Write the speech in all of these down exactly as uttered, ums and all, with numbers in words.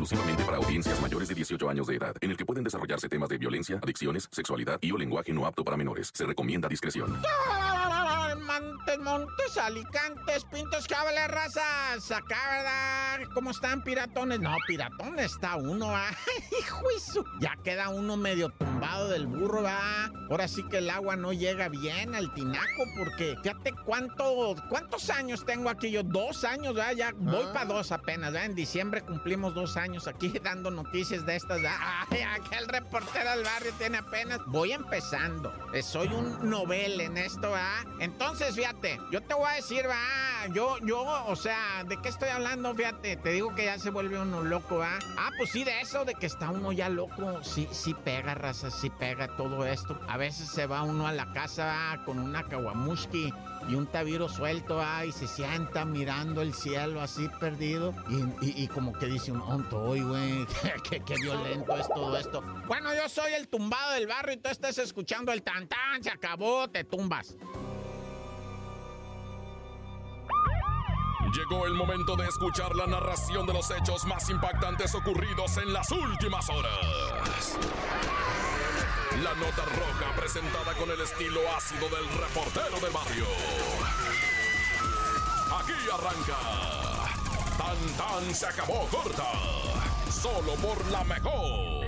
exclusivamente para audiencias mayores de dieciocho años de edad, en el que pueden desarrollarse temas de violencia, adicciones, sexualidad y o lenguaje no apto para menores. Se recomienda discreción. Montes, montes, alicantes, pintos, cables, razas. Acá, ¿verdad? ¿Cómo están, piratones? No, piratón está uno, ¿va? Hijo de su... Ya queda uno medio tumbado del burro, ¿va? Ahora sí que el agua no llega bien al tinaco, porque fíjate cuánto, cuántos años tengo aquí yo. Dos años, ¿verdad? Ya voy ah. para dos apenas, ¿verdad? En diciembre cumplimos dos años aquí dando noticias de estas, ¿verdad? Ay, aquel reportero del barrio tiene apenas... Voy empezando. Soy un novel en esto, ¿verdad? Entonces, fíjate, yo te voy a decir, va, yo, yo, o sea, ¿de qué estoy hablando? Fíjate, te digo que ya se vuelve uno loco, va. Ah, pues sí, de eso, de que está uno ya loco, sí, sí pega, raza, sí pega todo esto. A veces se va uno a la casa, va, con una caguamushki y un tabiro suelto, va, y se sienta mirando el cielo así perdido, y, y, y como que dice un ontoy, güey, qué, qué violento es todo esto. Bueno, yo soy el tumbado del barrio y tú estás escuchando el tan tan, se acabó, te tumbas. Llegó el momento de escuchar la narración de los hechos más impactantes ocurridos en las últimas horas. La nota roja presentada con el estilo ácido del reportero del barrio. Aquí arranca. Tan tan se acabó corta. Solo por la mejor.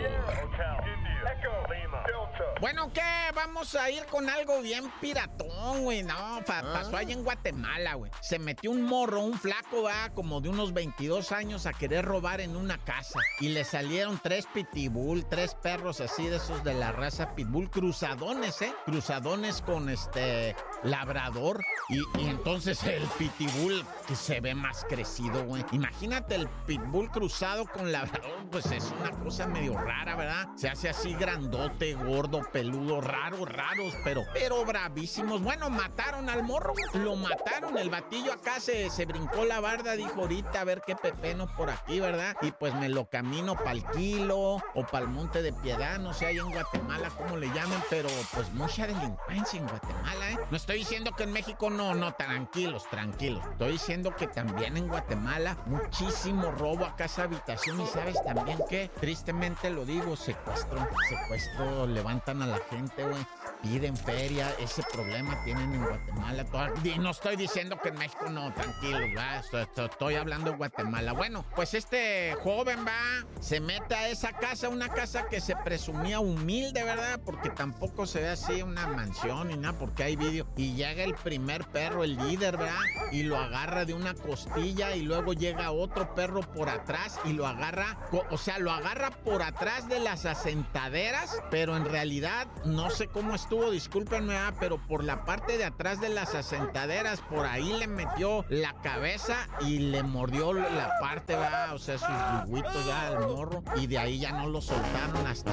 Bueno, ¿qué? Vamos a ir con algo bien piratón, güey. No, pa- ¿Ah? pasó allá en Guatemala, güey. Se metió un morro, un flaco, va, como de unos veintidós años a querer robar en una casa. Y le salieron tres pitbull, tres perros así de esos de la raza pitbull, cruzadones, ¿eh? Cruzadones con este labrador. Y, y entonces el pitbull que se ve más crecido, güey. Imagínate el pitbull cruzado con labrador, pues es una cosa medio rara, ¿verdad? Se hace así grandote, gordo, peludo, raro, raros, pero, pero bravísimos. Bueno, mataron al morro, lo mataron. El batillo acá se, se brincó la barda, dijo ahorita a ver qué pepeno por aquí, ¿verdad? Y pues me lo camino pa'l Kilo o pa'l Monte de Piedad, no sé, ahí en Guatemala cómo le llamen, pero pues mucha delincuencia en Guatemala, ¿eh? No estoy diciendo que en México no, no, tranquilos, tranquilos. Estoy diciendo que también en Guatemala muchísimo robo a casa habitación y ¿sabes también qué? Tristemente lo digo, secuestro, secuestro, levantan a la gente, güey. Piden feria, ese problema tienen en Guatemala. Toda... Y no estoy diciendo que en México no, tranquilos, va. Estoy, estoy, estoy hablando de Guatemala. Bueno, pues este joven va, se mete a esa casa, una casa que se presumía humilde, ¿verdad? Porque tampoco se ve así una mansión ni nada, porque hay vídeo. Y llega el primer perro, el líder, ¿verdad? Y lo agarra de una costilla y luego llega otro perro por atrás y lo agarra, o sea, lo agarra por atrás de las asentaderas, pero en realidad no sé cómo es estuvo, discúlpenme, ah, pero por la parte de atrás de las asentaderas, por ahí le metió la cabeza y le mordió la parte, ¿verdad? O sea, sus juguitos ya al morro, y de ahí ya no lo soltaron hasta